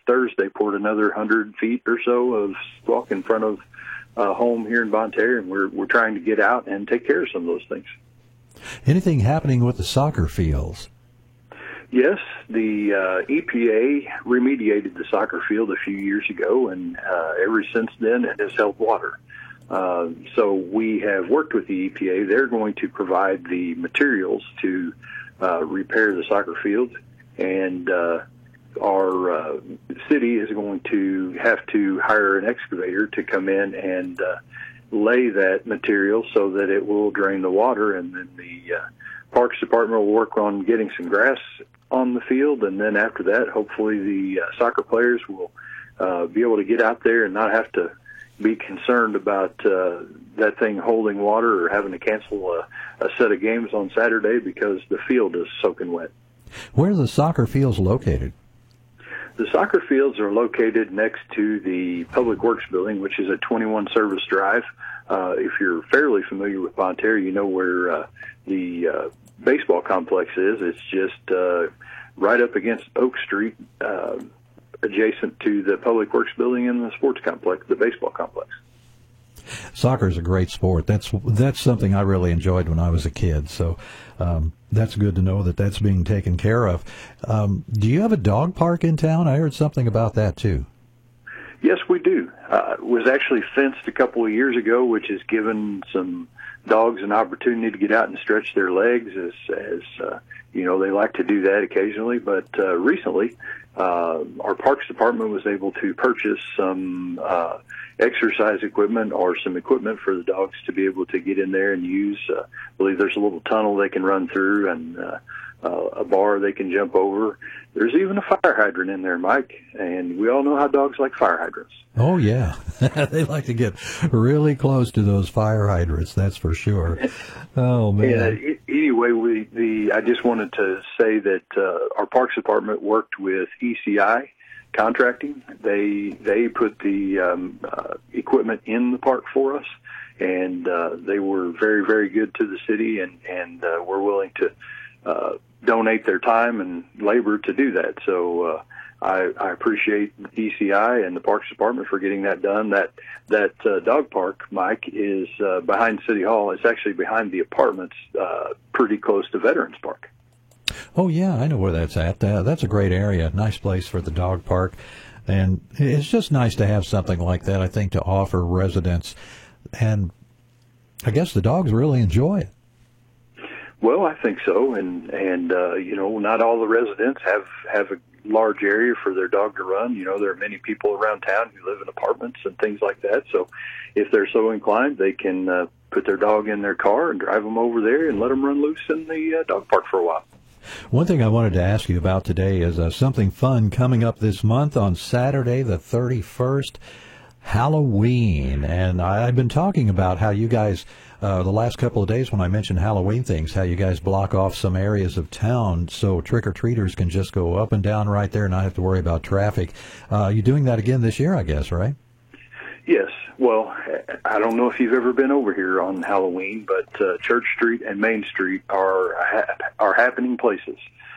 Thursday poured another 100 feet or so of walk in front of home here in Bonne Terre, and we're trying to get out and take care of some of those things. Anything happening with the soccer fields? Yes, the EPA remediated the soccer field a few years ago, and ever since then it has held water. So we have worked with the EPA. They're going to provide the materials to repair the soccer field, and our city is going to have to hire an excavator to come in and lay that material so that it will drain the water, and then the Parks Department will work on getting some grass on the field, and then after that, hopefully the soccer players will be able to get out there and not have to be concerned about that thing holding water or having to cancel a set of games on Saturday because the field is soaking wet. Where are the soccer fields located? The soccer fields are located next to the Public Works building, which is at 21 Service Drive. If you're fairly familiar with Bonne Terre, you know where the baseball complex is. It's just right up against Oak Street, adjacent to the Public Works building and the sports complex, the baseball complex. Soccer is a great sport. That's something I really enjoyed when I was a kid. So that's good to know that that's being taken care of. Do you have a dog park in town? I heard something about that too. Yes, we do. It was actually fenced a couple of years ago, which has given some dogs an opportunity to get out and stretch their legs, as you know, they like to do that occasionally. But recently, our Parks Department was able to purchase some exercise equipment or some equipment for the dogs to be able to get in there and use. I believe there's a little tunnel they can run through and a bar they can jump over. There's even a fire hydrant in there, Mike, and we all know how dogs like fire hydrants. Oh, yeah. They like to get really close to those fire hydrants, that's for sure. Oh, man. Yeah, anyway, I just wanted to say that our Parks Department worked with ECI Contracting. They put the equipment in the park for us, and they were very, very good to the city, and we're willing to donate their time and labor to do that. So I appreciate ECI and the Parks Department for getting that done. That dog park, Mike, is behind City Hall. It's actually behind the apartments, pretty close to Veterans Park. Oh, yeah, I know where that's at. That's a great area, nice place for the dog park. And it's just nice to have something like that, I think, to offer residents. And I guess the dogs really enjoy it. Well, I think so, and you know, not all the residents have a large area for their dog to run. You know, there are many people around town who live in apartments and things like that. So, if they're so inclined, they can put their dog in their car and drive them over there and let them run loose in the dog park for a while. One thing I wanted to ask you about today is something fun coming up this month on Saturday, the 31st, Halloween. And I've been talking about how you guys, the last couple of days when I mentioned Halloween things, how you guys block off some areas of town so trick-or-treaters can just go up and down right there and not have to worry about traffic. You're doing that again this year, I guess, right? Yes. Well, I don't know if you've ever been over here on Halloween, but Church Street and Main Street are happening places.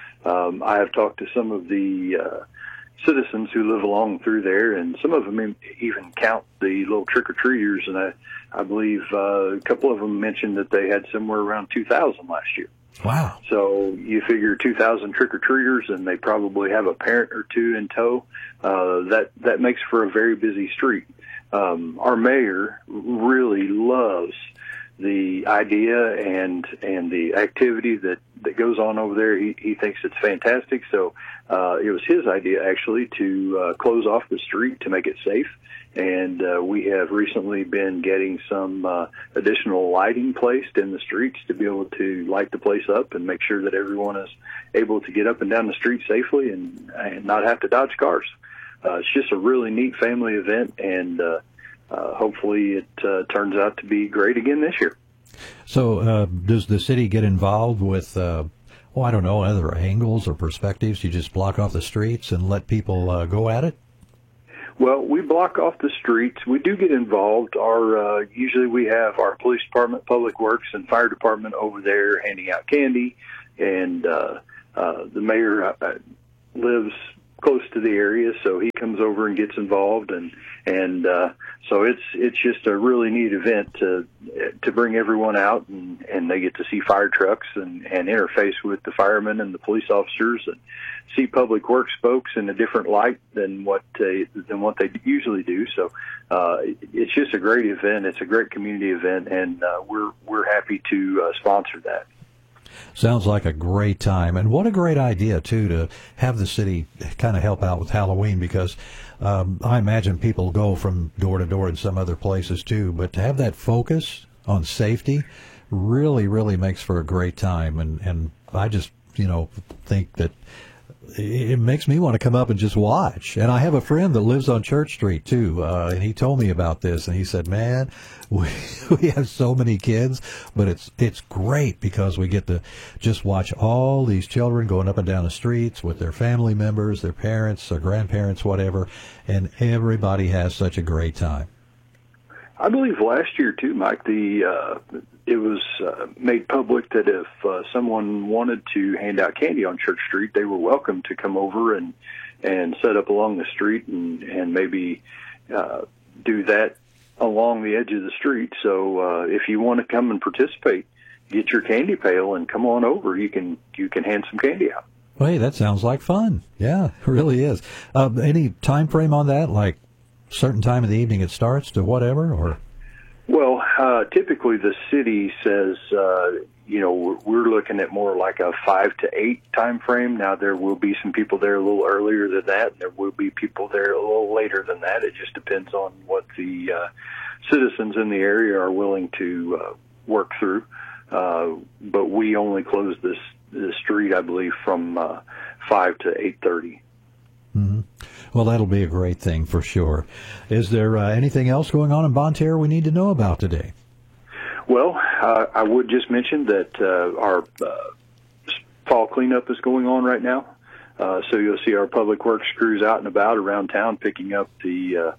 I have talked to some of the citizens who live along through there, and some of them even count the little trick-or-treaters, and I believe a couple of them mentioned that they had somewhere around 2,000 last year. Wow. So you figure 2,000 trick-or-treaters, and they probably have a parent or two in tow. That makes for a very busy street. Our mayor really loves the idea and the activity that goes on over there. He thinks it's fantastic. So it was his idea, actually, to close off the street to make it safe. And we have recently been getting some additional lighting placed in the streets to be able to light the place up and make sure that everyone is able to get up and down the street safely and not have to dodge cars. It's just a really neat family event, and hopefully it turns out to be great again this year. So does the city get involved with, I don't know, other angles or perspectives? You just block off the streets and let people go at it? Well, we block off the streets. We do get involved. Usually we have our police department, public works, and fire department over there handing out candy, and the mayor lives close to the area, so he comes over and gets involved, and so it's just a really neat event to bring everyone out, and they get to see fire trucks and interface with the firemen and the police officers and see public works folks in a different light than what they usually do. So it's just a great event. It's a great community event, and we're happy to sponsor that. Sounds like a great time, and what a great idea too to have the city kind of help out with Halloween, because I imagine people go from door to door in some other places too, but to have that focus on safety really, really makes for a great time, and I just think that it makes me want to come up and just watch. And I have a friend that lives on Church Street too, and he told me about this, and he said, man, we have so many kids, but it's great because we get to just watch all these children going up and down the streets with their family members, their parents, their grandparents, whatever, and everybody has such a great time. I believe last year too, Mike, it was made public that if someone wanted to hand out candy on Church Street, they were welcome to come over and set up along the street and maybe do that along the edge of the street. So if you want to come and participate, get your candy pail and come on over. You can hand some candy out. Well, hey, that sounds like fun. Yeah, it really is. Any time frame on that, like certain time of the evening it starts to whatever, or? Well, typically the city says, we're looking at more like a 5 to 8 time frame. Now, there will be some people there a little earlier than that, and there will be people there a little later than that. It just depends on what the citizens in the area are willing to work through. But we only close this street, I believe, from 5 to 8:30. Mm-hmm. Well, that'll be a great thing for sure. Is there anything else going on in Bonne Terre we need to know about today? Well, I would just mention that our fall cleanup is going on right now. So you'll see our public works crews out and about around town picking up the,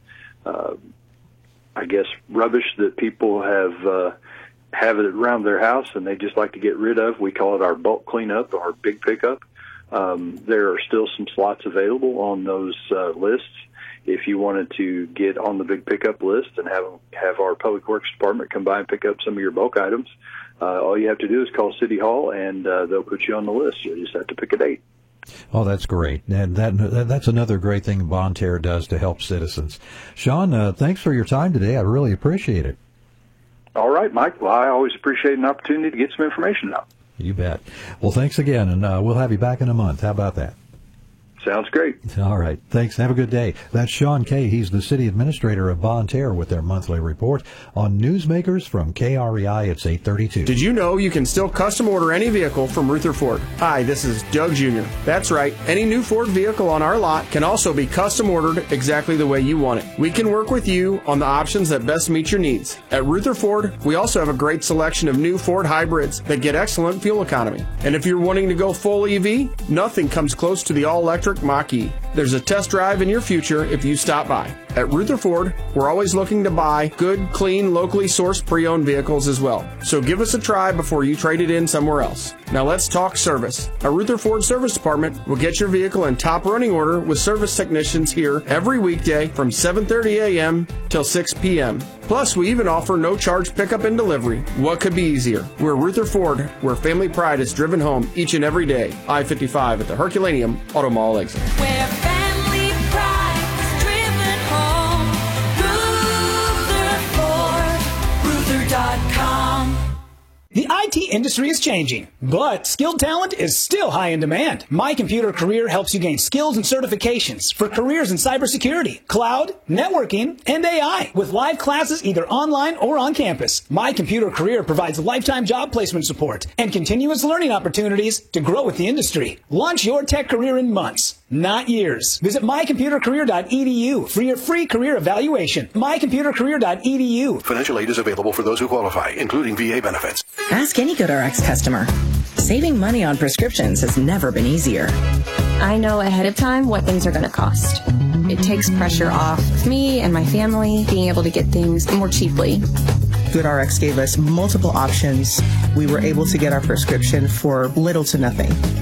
rubbish that people have it around their house and they just like to get rid of. We call it our bulk cleanup, our big pickup. There are still some slots available on those lists. If you wanted to get on the big pickup list and have our Public Works Department come by and pick up some of your bulk items, all you have to do is call City Hall, and they'll put you on the list. You just have to pick a date. Oh, that's great. And that's another great thing Bonne Terre does to help citizens. Sean, thanks for your time today. I really appreciate it. All right, Mike. Well, I always appreciate an opportunity to get some information out. You bet. Well, thanks again, and we'll have you back in a month. How about that? Sounds great. All right. Thanks. Have a good day. That's Sean Kay. He's the city administrator of Bonne Terre with their monthly report on Newsmakers from KREI. It's 8:32. Did you know you can still custom order any vehicle from Ruther Ford? Hi, this is Doug Jr. That's right. Any new Ford vehicle on our lot can also be custom ordered exactly the way you want it. We can work with you on the options that best meet your needs. At Ruther Ford, we also have a great selection of new Ford hybrids that get excellent fuel economy. And if you're wanting to go full EV, nothing comes close to the all-electric Mach-E. There's a test drive in your future if you stop by. At Ruther Ford, we're always looking to buy good, clean, locally sourced pre-owned vehicles as well. So give us a try before you trade it in somewhere else. Now let's talk service. Our Ruther Ford Service Department will get your vehicle in top running order with service technicians here every weekday from 7:30 a.m. till 6 p.m. Plus, we even offer no-charge pickup and delivery. What could be easier? We're Ruther Ford, where family pride is driven home each and every day. I-55 at the Herculaneum Auto Mall exit. Where family pride is driven home. Rutherford.com. The IT industry is changing, but skilled talent is still high in demand. My Computer Career helps you gain skills and certifications for careers in cybersecurity, cloud, networking, and AI with live classes either online or on campus. My Computer Career provides lifetime job placement support and continuous learning opportunities to grow with the industry. Launch your tech career in months, not years. Visit mycomputercareer.edu for your free career evaluation. mycomputercareer.edu. Financial aid is available for those who qualify, including VA benefits. Ask any GoodRx customer. Saving money on prescriptions has never been easier. I know ahead of time what things are going to cost. It takes pressure off of me and my family being able to get things more cheaply. GoodRx gave us multiple options. We were able to get our prescription for little to nothing.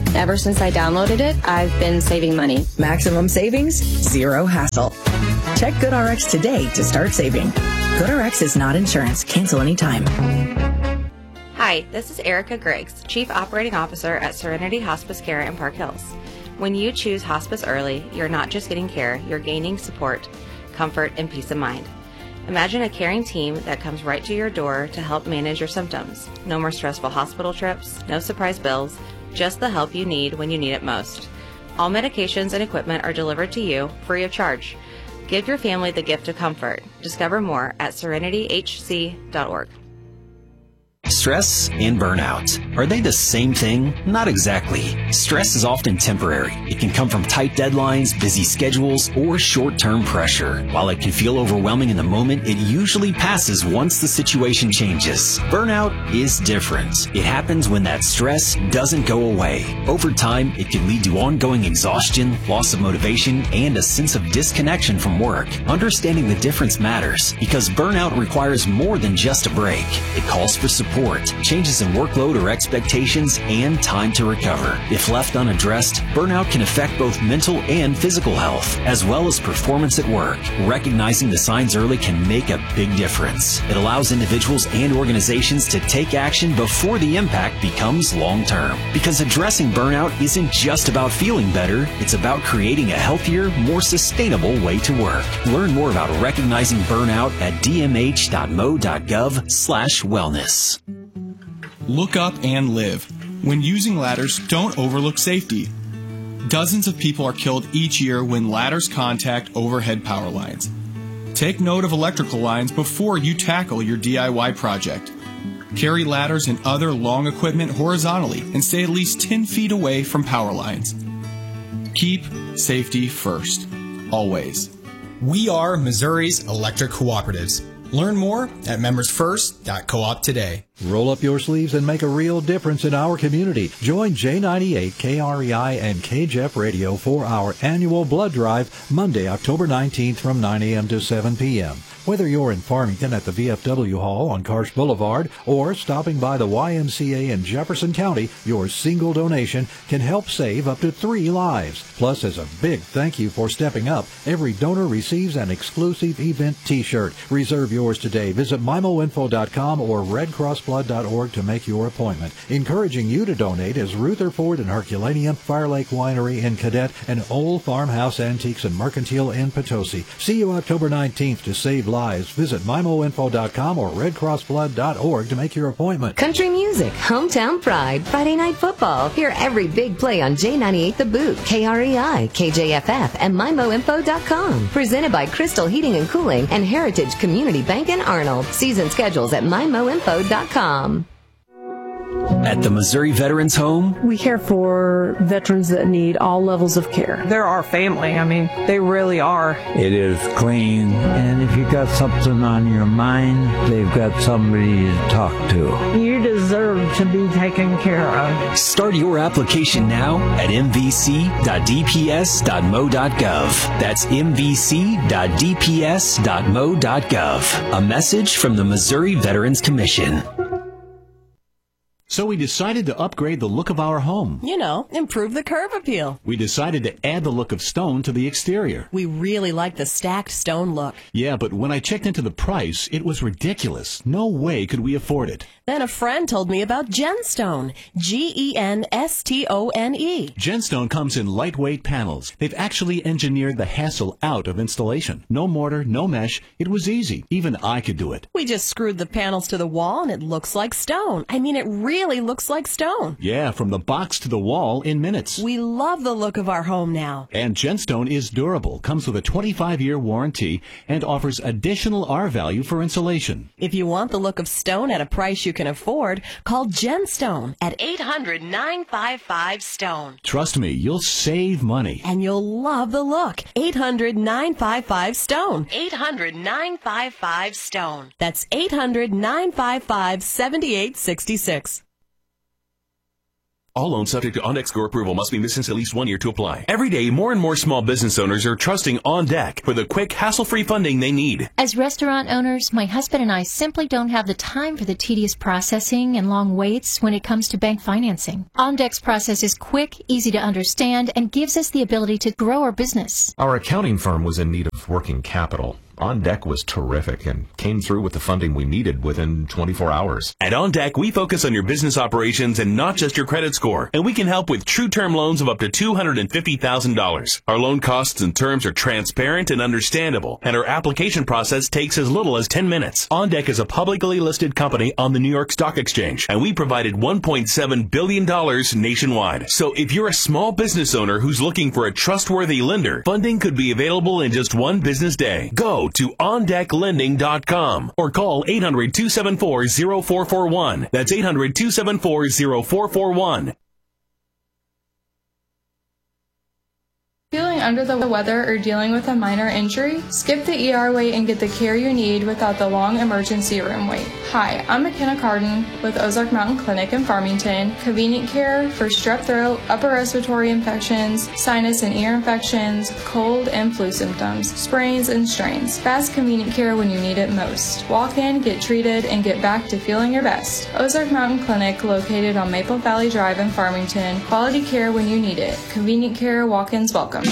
Ever since I downloaded it, I've been saving money. Maximum savings, zero hassle. Check GoodRx today to start saving. GoodRx is not insurance. Cancel anytime. Hi, this is Erica Griggs, Chief Operating Officer at Serenity Hospice Care in Park Hills. When you choose hospice early, you're not just getting care, you're gaining support, comfort, and peace of mind. Imagine a caring team that comes right to your door to help manage your symptoms. No more stressful hospital trips, no surprise bills, just the help you need when you need it most. All medications and equipment are delivered to you free of charge. Give your family the gift of comfort. Discover more at serenityhc.org. Stress and burnout. Are they the same thing? Not exactly. Stress is often temporary. It can come from tight deadlines, busy schedules, or short-term pressure. While it can feel overwhelming in the moment, it usually passes once the situation changes. Burnout is different. It happens when that stress doesn't go away. Over time, it can lead to ongoing exhaustion, loss of motivation, and a sense of disconnection from work. Understanding the difference matters because burnout requires more than just a break. It calls for support, changes in workload or expectations, and time to recover. If left unaddressed, burnout can affect both mental and physical health, as well as performance at work. Recognizing the signs early can make a big difference. It allows individuals and organizations to take action before the impact becomes long-term. Because addressing burnout isn't just about feeling better, it's about creating a healthier, more sustainable way to work. Learn more about recognizing burnout at dmh.mo.gov/wellness. Look up and live. When using ladders, don't overlook safety. Dozens of people are killed each year when ladders contact overhead power lines. Take note of electrical lines before you tackle your DIY project. Carry ladders and other long equipment horizontally and stay at least 10 feet away from power lines. Keep safety first. Always. We are Missouri's electric cooperatives. Learn more at membersfirst.coop today. Roll up your sleeves and make a real difference in our community. Join J98, KREI, and KJEF Radio for our annual blood drive Monday, October 19th from 9 a.m. to 7 p.m. Whether you're in Farmington at the VFW Hall on Karsh Boulevard or stopping by the YMCA in Jefferson County, your single donation can help save up to 3 lives. Plus, as a big thank you for stepping up, every donor receives an exclusive event T-shirt. Reserve yours today. Visit MIMOinfo.com or redcrossblood.org to make your appointment. Encouraging you to donate is Rutherford and Herculaneum, Fire Lake Winery in Cadet, and Old Farmhouse Antiques and Mercantile in Potosi. See you October 19th to save lives. Visit MIMOinfo.com or redcrossblood.org to make your appointment. Country music, hometown pride, Friday night football. Hear every big play on J98 The Boot, KREI, KJFF, and MIMOinfo.com. Presented by Crystal Heating and Cooling and Heritage Community Bank in Arnold. Season schedules at MIMOinfo.com. At the Missouri Veterans Home, we care for veterans that need all levels of care. They're our family. I mean, they really are. It is clean, and if you got something on your mind, they've got somebody to talk to. You deserve to be taken care of. Start your application now at mvc.dps.mo.gov. That's mvc.dps.mo.gov. A message from the Missouri Veterans Commission. So we decided to upgrade the look of our home. You know, improve the curb appeal. We decided to add the look of stone to the exterior. We really like the stacked stone look. Yeah, but when I checked into the price, it was ridiculous. No way could we afford it. Then a friend told me about Genstone. Genstone. Genstone comes in lightweight panels. They've actually engineered the hassle out of installation. No mortar, no mesh. It was easy. Even I could do it. We just screwed the panels to the wall and it looks like stone. I mean, it really looks like stone. Yeah, from the box to the wall in minutes. We love the look of our home now. And Genstone is durable, comes with a 25-year warranty, and offers additional R-value for insulation. If you want the look of stone at a price you can afford, call Genstone at 800-955-STONE. Trust me, you'll save money. And you'll love the look. 800-955-STONE. 800-955-STONE. That's 800-955-7866. All loans subject to OnDeck score approval must be missed since at least 1 year to apply. Every day, more and more small business owners are trusting OnDeck for the quick, hassle-free funding they need. As restaurant owners, my husband and I simply don't have the time for the tedious processing and long waits when it comes to bank financing. OnDeck's process is quick, easy to understand, and gives us the ability to grow our business. Our accounting firm was in need of working capital. OnDeck was terrific and came through with the funding we needed within 24 hours. At OnDeck, we focus on your business operations and not just your credit score, and we can help with true term loans of up to $250,000. Our loan costs and terms are transparent and understandable, and our application process takes as little as 10 minutes. OnDeck is a publicly listed company on the New York Stock Exchange, and we provided $1.7 billion nationwide. So if you're a small business owner who's looking for a trustworthy lender, funding could be available in just one business day. Go to OnDeckLending.com or call 800-274-0441. That's 800-274-0441. Feeling under the weather or dealing with a minor injury? Skip the ER wait and get the care you need without the long emergency room wait. Hi, I'm McKenna Carden with Ozark Mountain Clinic in Farmington. Convenient care for strep throat, upper respiratory infections, sinus and ear infections, cold and flu symptoms, sprains and strains. Fast, convenient care when you need it most. Walk in, get treated, and get back to feeling your best. Ozark Mountain Clinic, located on Maple Valley Drive in Farmington. Quality care when you need it. Convenient care, walk-ins welcome.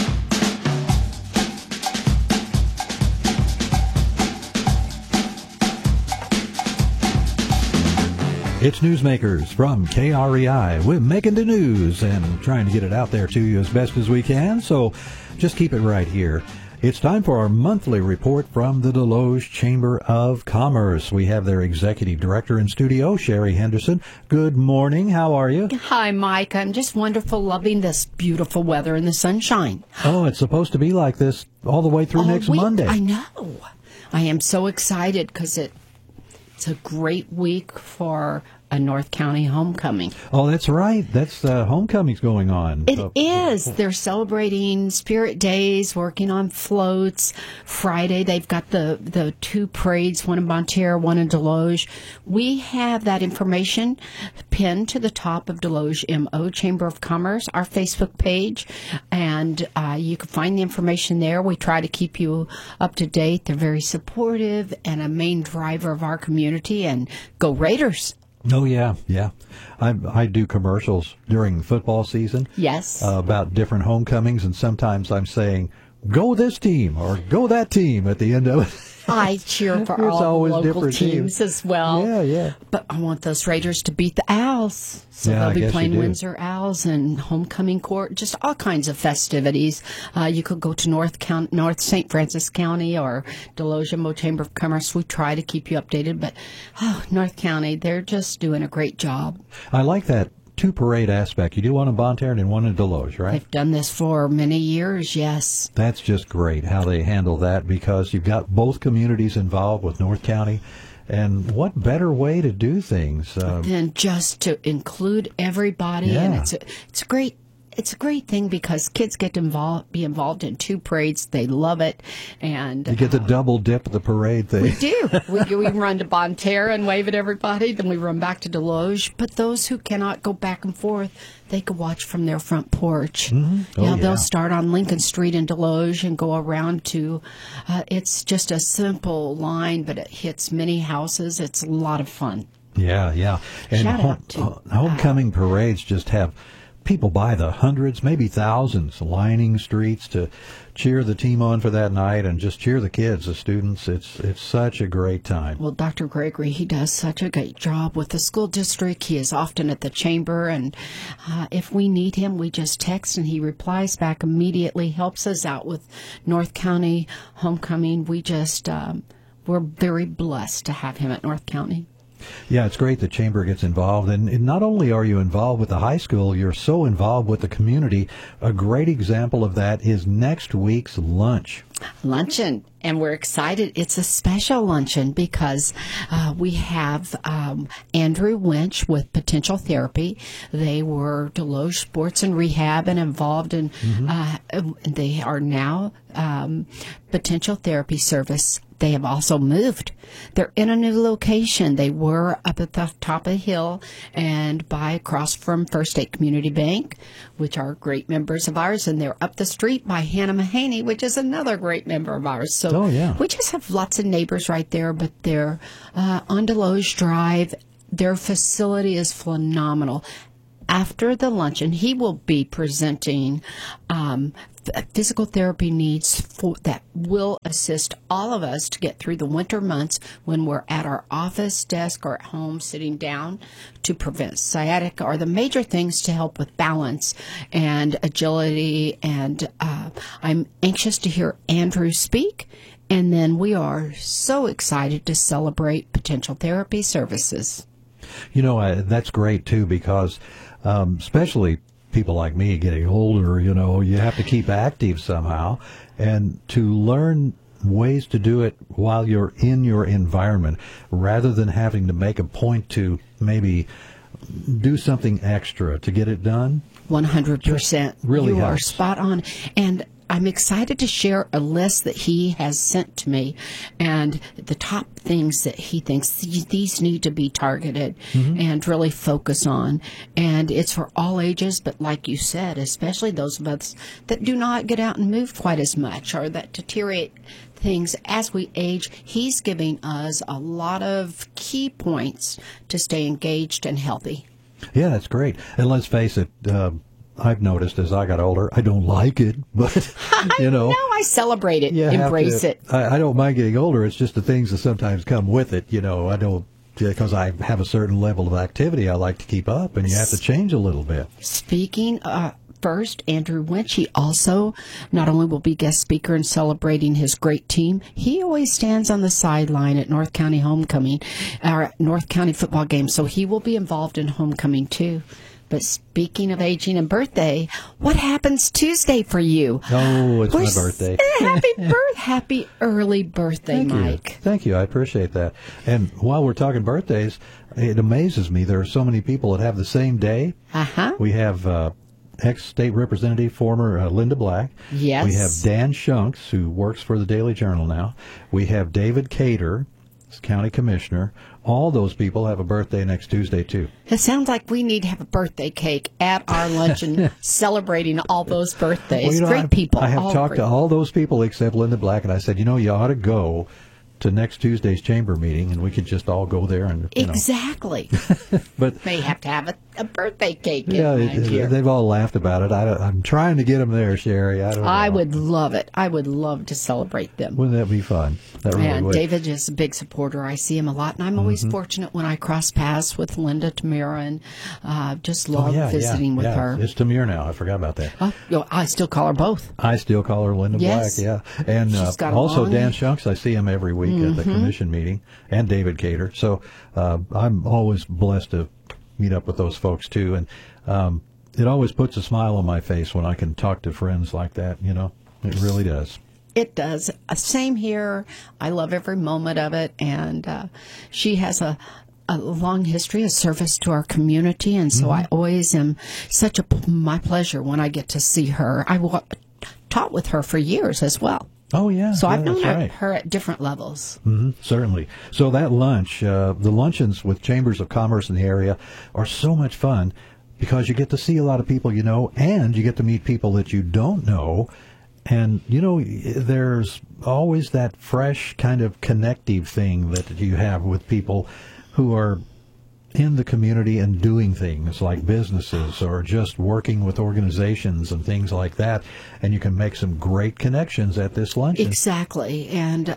It's Newsmakers from KREI. We're making the news and trying to get it out there to you as best as we can, so just keep it right here. It's time for our monthly report from the Deloge Chamber of Commerce. We have their executive director in studio, Sherry Henderson. Good morning. How are you? Hi, Mike. I'm just wonderful, loving this beautiful weather and the sunshine. Oh, it's supposed to be like this all the way through next Monday. I know. I am so excited because it's a great week for a North County homecoming. Oh, that's right. That's homecoming's going on. It is. They're celebrating Spirit Days, working on floats. Friday, they've got the two parades, one in Bonne Terre, one in Deloge. We have that information pinned to the top of Deloge MO Chamber of Commerce, our Facebook page, and you can find the information there. We try to keep you up to date. They're very supportive and a main driver of our community, and go Raiders. Oh, yeah. I do commercials during football season. Yes. About different homecomings, and sometimes I'm saying, go this team or go that team at the end of it. I cheer for all the local teams as well. Yeah. But I want those Raiders to beat the Owls. So Yeah, I they'll be guess playing you do. Windsor Owls and homecoming court, just all kinds of festivities. You could go to North St. Francis County or Deloge MO Chamber of Commerce. We try to keep you updated, but North County, they're just doing a great job. I like that two parade aspect. You do one in Bonne Terre and one in Deloge, right? They've done this for many years, yes. That's just great how they handle that, because you've got both communities involved with North County. And what better way to do things than just to include everybody? Yeah. And it's a great thing because kids get to be involved in two parades. They love it, and you get the double dip of the parade thing. we do. we run to Bonne Terre and wave at everybody. Then we run back to Deloge. But those who cannot go back and forth, they can watch from their front porch. Mm-hmm. They'll start on Lincoln Street in Deloge and go around to. It's just a simple line, but it hits many houses. It's a lot of fun. Yeah. And Shout out to homecoming parades just have people by the hundreds, maybe thousands, lining streets to cheer the team on for that night and just cheer the kids, the students. It's such a great time. Well, Dr. Gregory, he does such a great job with the school district. He is often at the chamber, and if we need him, we just text, and he replies back immediately, helps us out with North County homecoming. We just, we're very blessed to have him at North County. Yeah, it's great the Chamber gets involved. And not only are you involved with the high school, you're so involved with the community. A great example of that is next week's lunch. luncheon, and we're excited. It's a special luncheon because we have Andrew Winch with Potential Therapy. They were Deloge Sports and Rehab and involved in, they are now Potential Therapy Service. They have also moved. They're in a new location. They were up at the top of the hill and across from First State Community Bank, which are great members of ours, and they're up the street by Hannah Mahaney, which is another great member of ours. So we just have lots of neighbors right there, but they're on Deloge Drive. Their facility is phenomenal. After the luncheon, he will be presenting physical therapy needs that will assist all of us to get through the winter months when we're at our office desk or at home sitting down to prevent sciatica, or the major things to help with balance and agility. And I'm anxious to hear Andrew speak. And then we are so excited to celebrate Potential Therapy Services. You know, that's great, too, because especially people like me getting older, you know, you have to keep active somehow. And to learn ways to do it while you're in your environment, rather than having to make a point to maybe do something extra to get it done. 100%. Really You helps. are spot on. And I'm excited to share a list that he has sent to me and the top things that he thinks these need to be targeted and really focus on. And it's for all ages, but like you said, especially those of us that do not get out and move quite as much or that deteriorate things as we age. He's giving us a lot of key points to stay engaged and healthy. Yeah, that's great. And let's face it, I've noticed as I got older, I don't like it, but, you know. No, I celebrate it, embrace it. I don't mind getting older. It's just the things that sometimes come with it. You know, I don't, because I have a certain level of activity I like to keep up, and you have to change a little bit. Speaking first, Andrew Winch, he also not only will be guest speaker and celebrating his great team, he always stands on the sideline at North County Homecoming, or North County football games, so he will be involved in homecoming too. But speaking of aging and birthday, what happens Tuesday for you? Oh, it's my birthday. Happy early birthday, Mike. Thank you. I appreciate that. And while we're talking birthdays, it amazes me there are so many people that have the same day. We have ex-state representative, former Linda Black. Yes. We have Dan Shunks, who works for the Daily Journal now. We have David Cater, county commissioner. All those people have a birthday next Tuesday, too. It sounds like we need to have a birthday cake at our luncheon celebrating all those birthdays. Well, you know, Great people. I have talked to all those people except Linda Black, and I said, you know, you ought to go to next Tuesday's chamber meeting, and we could just all go there. And Exactly. But may have to have a birthday cake. Yeah, they've all laughed about it. I'm trying to get them there, Sherry. I don't know. I would love it. I would love to celebrate them. Wouldn't that be fun? That really would. David is a big supporter. I see him a lot, and I'm always fortunate when I cross paths with Linda Tamira, and just love visiting with her. It's Tamir now. I forgot about that. I still call her both. I still call her Linda Black, yeah. And also Dan Shunks, I see him every week at the commission meeting, and David Cater. So I'm always blessed to meet up with those folks, too. And it always puts a smile on my face when I can talk to friends like that, you know. It really does. It does. Same here. I love every moment of it. And she has a long history of service to our community. And so I always am my pleasure when I get to see her. I taught with her for years as well. Oh, yeah. So I've known right. her at different levels. Certainly. So that lunch, the luncheons with chambers of commerce in the area are so much fun because you get to see a lot of people you know, and you get to meet people that you don't know. And, you know, there's always that fresh kind of connective thing that you have with people who are in the community and doing things like businesses or just working with organizations and things like that. And you can make some great connections at this luncheon. Exactly. And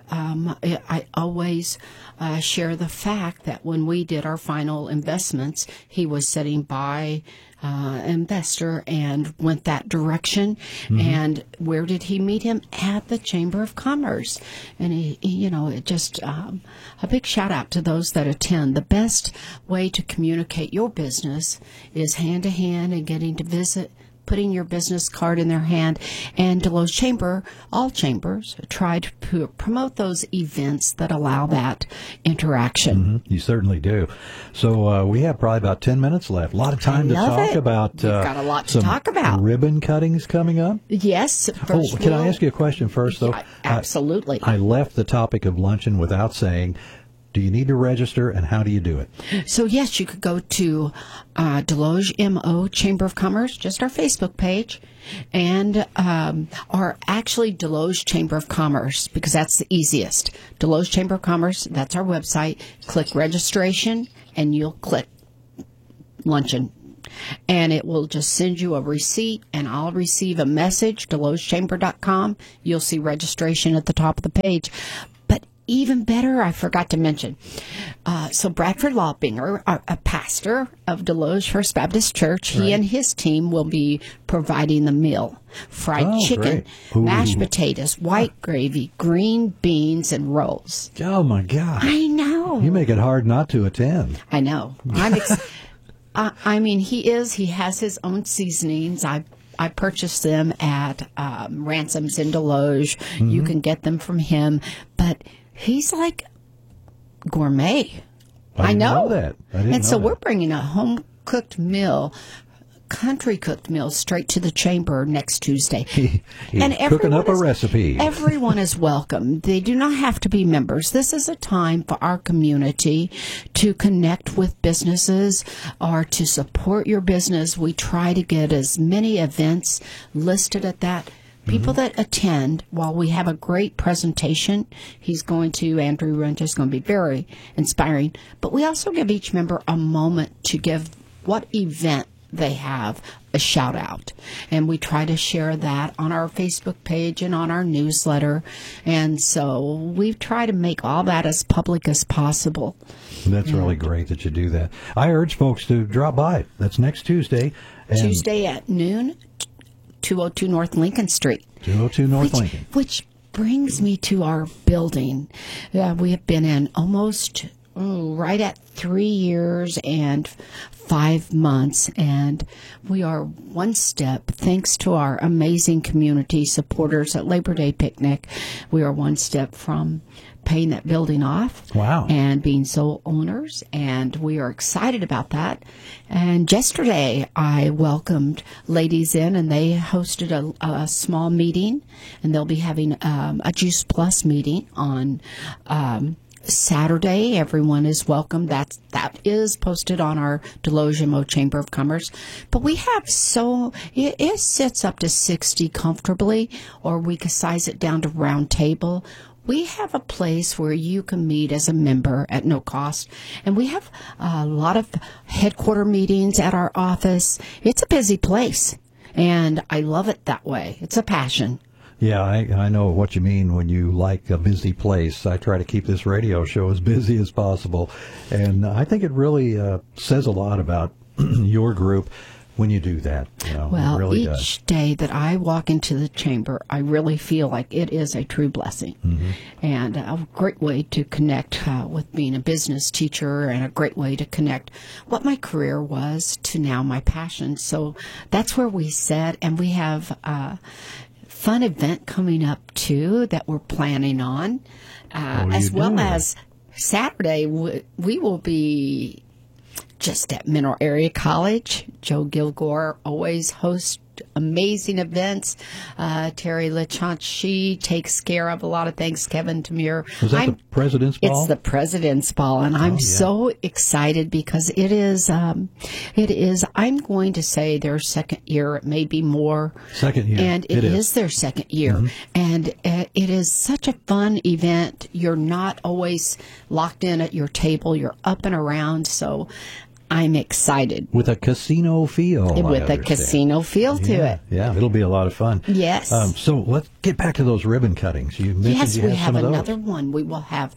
I always share the fact that when we did our final investments, he was sitting by investor and went that direction. And where did he meet him? At the Chamber of Commerce. And he you know, it just a big shout out to those that attend. The best way to communicate your business is hand to hand and getting to visit putting your business card in their hand. And Deloge Chamber, all chambers, try to promote those events that allow that interaction. You certainly do. So we have probably about 10 minutes left. A lot of time to talk about. We've got a lot to talk about. Ribbon cuttings coming up? Yes. Can I ask you a question first, though? Absolutely. I left the topic of luncheon without saying, do you need to register, and how do you do it? So, yes, you could go to Deloge MO Chamber of Commerce, just our Facebook page, and or actually Deloge Chamber of Commerce, because that's the easiest. Deloge Chamber of Commerce, that's our website. Click registration, and you'll click luncheon. And it will just send you a receipt, and I'll receive a message, DelogeChamber.com. You'll see registration at the top of the page. But even better, I forgot to mention. So Bradford Lawbinger, a pastor of Deloge First Baptist Church, he and his team will be providing the meal. Fried chicken, mashed potatoes, white gravy, green beans, and rolls. Oh, my God. I know. You make it hard not to attend. I know. I mean, he has his own seasonings. I purchased them at Ransom's in Deloge. You can get them from him. But he's like gourmet. I know that. And so we're bringing a home-cooked meal, country-cooked meal, straight to the chamber next Tuesday. He's cooking up a recipe. Everyone is welcome. They do not have to be members. This is a time for our community to connect with businesses or to support your business. We try to get as many events listed at that. People that attend, while we have a great presentation, Andrew Runge is going to be very inspiring, but we also give each member a moment to give what event they have a shout out. And we try to share that on our Facebook page and on our newsletter. And so we try to make all that as public as possible. That's really great that you do that. I urge folks to drop by. That's next Tuesday. Tuesday at noon, 202 North Lincoln Street. 202 North Lincoln. Which brings me to our building. We have been in almost right at 3 years and 5 months, and we are one step, thanks to our amazing community supporters at Labor Day Picnic, we are one step from paying that building off. Wow. And being sole owners, and we are excited about that. And yesterday I welcomed ladies in, and they hosted a small meeting, and they'll be having a Juice Plus meeting on Saturday. Everyone is welcome. That is posted on our Deloge MO Chamber of Commerce. But we have it sits up to 60 comfortably, or we can size it down to round table. We have a place where you can meet as a member at no cost. And we have a lot of headquarter meetings at our office. It's a busy place, and I love it that way. It's a passion. Yeah, I know what you mean when you like a busy place. I try to keep this radio show as busy as possible. And I think it really says a lot about your group when you do that. Well, it really each day that I walk into the chamber, I really feel like it is a true blessing. And a great way to connect with being a business teacher, and a great way to connect what my career was to now my passion. So that's where we sit, and we have fun event coming up too that we're planning on, as well as Saturday we will be just at Mineral Area College. Joe Gilgore always hosts amazing events. Terry LeChant, she takes care of a lot of things. Kevin Tamir. Was that the President's Ball? It's the President's Ball, and I'm so excited because it is, I'm going to say their second year. It may be more. Second year. And it is their second year. And it is such a fun event. You're not always locked in at your table. You're up and around. So I'm excited. With a casino feel. With a casino feel to it. Yeah, it'll be a lot of fun. Yes. So get back to those ribbon cuttings. You mentioned yes, you we had have some of those. another one. We will have.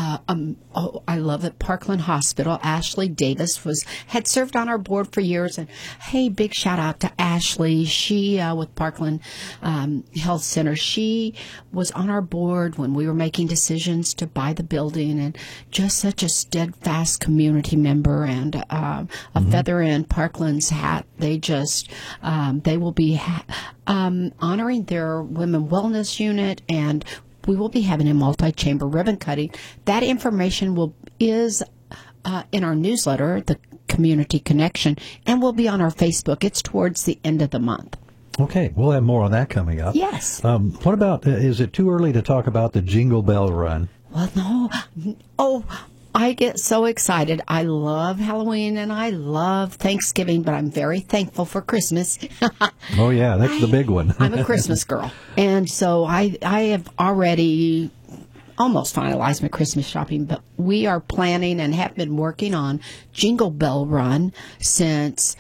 I love it. Parkland Hospital. Ashley Davis had served on our board for years, and hey, big shout out to Ashley. She with Parkland Health Center. She was on our board when we were making decisions to buy the building, and just such a steadfast community member and a feather in Parkland's hat. They just they will be honoring their women wellness unit, and we will be having a multi-chamber ribbon cutting. That information is in our newsletter, the Community Connection, and will be on our Facebook. It's towards the end of the month. Okay, we'll have more on that coming up. Yes. What about, is it too early to talk about the Jingle Bell Run? Well, no. Oh, I get so excited. I love Halloween and I love Thanksgiving, but I'm very thankful for Christmas. Oh, yeah, that's the big one. I'm a Christmas girl. And so I have already almost finalized my Christmas shopping, but we are planning and have been working on Jingle Bell Run since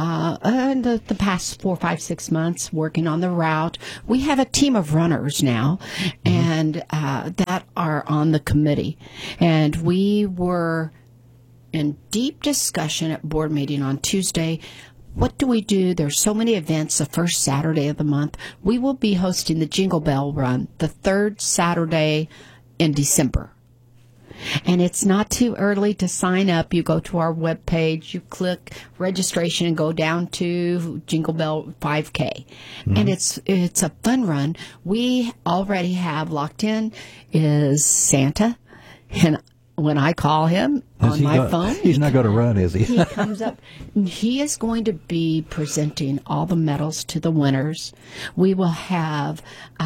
the past 4, 5, 6 months, working on the route. We have a team of runners now, and that are on the committee. And we were in deep discussion at board meeting on Tuesday. What do we do? There's so many events the first Saturday of the month. We will be hosting the Jingle Bell Run the third Saturday in December. And it's not too early to sign up. You go to our webpage, you click registration and go down to Jingle Bell 5K. And it's a fun run. We already have locked in is Santa. And when I call him on my phone, he's not going to run, is he? He comes up. He is going to be presenting all the medals to the winners. We will have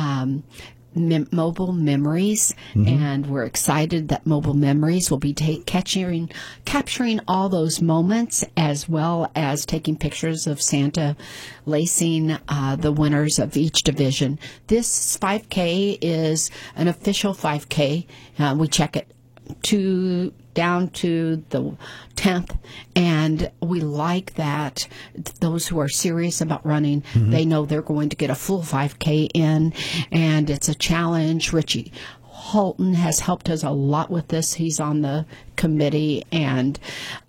mobile memories, and we're excited that mobile memories will be capturing all those moments, as well as taking pictures of Santa lacing the winners of each division. This 5K is an official 5K. We check it down to the 10th, and we like that those who are serious about running, they know they're going to get a full 5K in, and it's a challenge. Richie Holton has helped us a lot with this. He's on the committee, and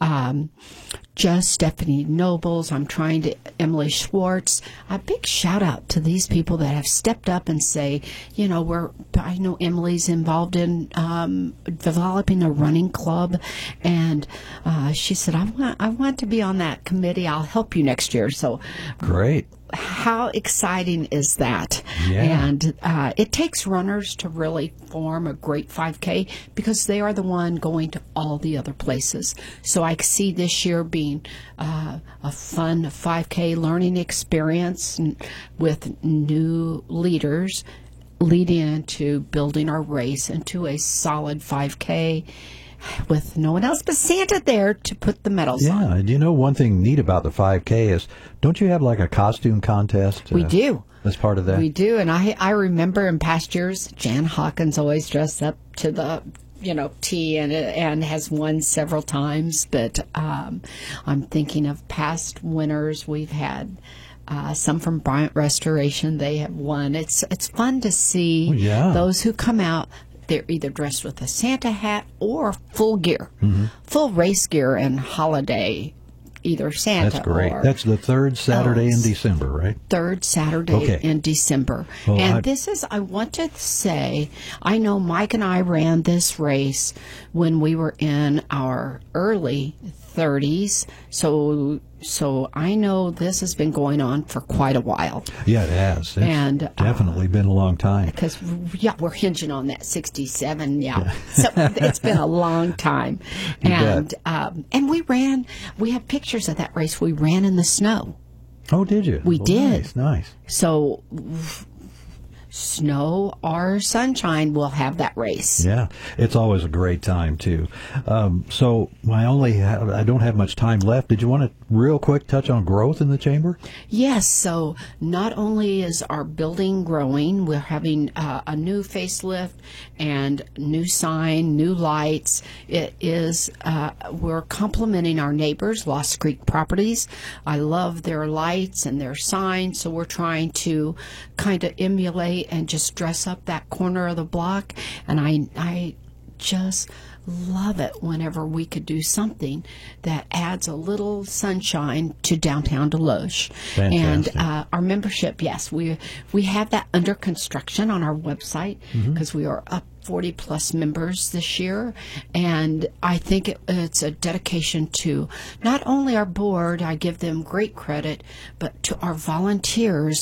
just Stephanie Nobles. I'm trying to Emily Schwartz. A big shout out to these people that have stepped up and say, I know Emily's involved in developing a running club, and she said, I want to be on that committee. I'll help you next year. So great. How exciting is that? Yeah. And it takes runners to really form a great 5K because they are the one going to all the other places. So I see this year being a fun 5K learning experience with new leaders leading into building our race into a solid 5K. With no one else but Santa there to put the medals on. Yeah, and one thing neat about the 5K is, don't you have like a costume contest? We do. As part of that? We do, and I remember in past years, Jan Hawkins always dressed up to the T and has won several times, but I'm thinking of past winners. We've had some from Bryant Restoration. They have won. It's fun to see those who come out. They're either dressed with a Santa hat or full gear, full race gear and holiday, either Santa. That's great. That's the third Saturday in December, right? Third Saturday in December. Well, and I want to say, I know Mike and I ran this race when we were in our early 30s, so I know this has been going on for quite a while. Yeah, it has. It's definitely been a long time. Because, we're hinging on that 67, So it's been a long time. And we have pictures of that race. We ran in the snow. Oh, did you? We did. Nice. So snow or sunshine, we'll have that race. Yeah, it's always a great time too. So I don't have much time left. Did you want to real quick touch on growth in the chamber? Yes. So not only is our building growing, we're having a new facelift and new sign, new lights. It is we're complimenting our neighbors, Lost Creek Properties. I love their lights and their signs, so we're trying to kind of emulate day and just dress up that corner of the block. And I just love it whenever we could do something that adds a little sunshine to downtown Deloge. Fantastic. And our membership, yes, we have that under construction on our website because we are up 40 plus members this year, and I think it's a dedication to not only our board, I give them great credit, but to our volunteers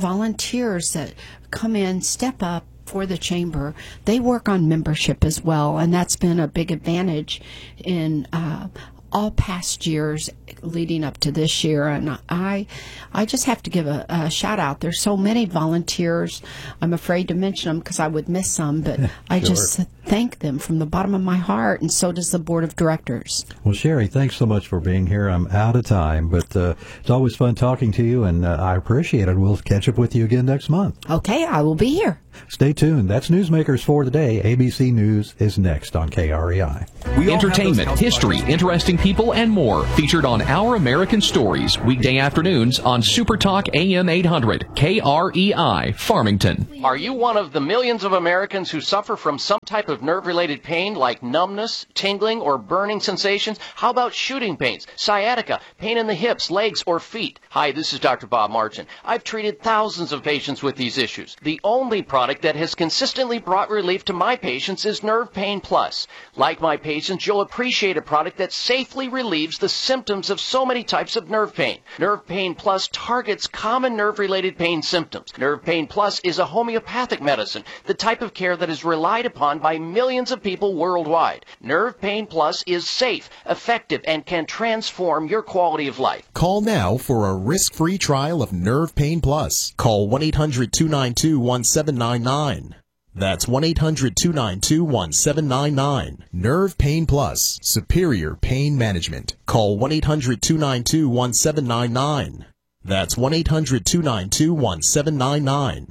that come in, step up for the chamber. They work on membership as well, and that's been a big advantage in all past years leading up to this year. And I just have to give a shout out. There's so many volunteers. I'm afraid to mention them because I would miss some, but I just thank them from the bottom of my heart, and so does the board of directors. Well, Sherry, thanks so much for being here. I'm out of time, but it's always fun talking to you, and I appreciate it. We'll catch up with you again next month. Okay, I will be here. Stay tuned. That's Newsmakers for today. ABC News is next on KREI. Entertainment, history, interesting people, and more featured on Our American Stories, weekday afternoons on Super Talk AM 800, KREI, Farmington. Are you one of the millions of Americans who suffer from some type of nerve-related pain like numbness, tingling, or burning sensations? How about shooting pains, sciatica, pain in the hips, legs, or feet? Hi, this is Dr. Bob Martin. I've treated thousands of patients with these issues. The only product that has consistently brought relief to my patients is Nerve Pain Plus. Like my patients, you'll appreciate a product that safely relieves the symptoms of so many types of nerve pain. Nerve Pain Plus targets common nerve-related pain symptoms. Nerve Pain Plus is a homeopathic medicine, the type of care that is relied upon by millions of people worldwide. Nerve Pain Plus is safe, effective, and can transform your quality of life. Call now for a risk-free trial of Nerve Pain Plus. Call 1-800-292-1799. That's 1-800-292-1799. Nerve Pain Plus. Superior Pain Management. Call 1-800-292-1799. That's 1-800-292-1799.